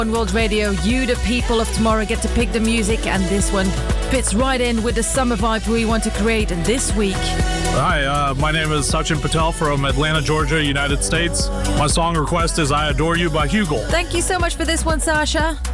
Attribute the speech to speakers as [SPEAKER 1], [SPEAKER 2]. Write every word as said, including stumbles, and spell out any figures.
[SPEAKER 1] On World Radio, you, the people of tomorrow, get to pick the music, and this one fits right in with the summer vibe we want to create this week.
[SPEAKER 2] Hi, uh, my name is Sachin Patel from Atlanta, Georgia, United States. My song request is I Adore You by Hugel.
[SPEAKER 1] Thank you so much for this one, Sasha.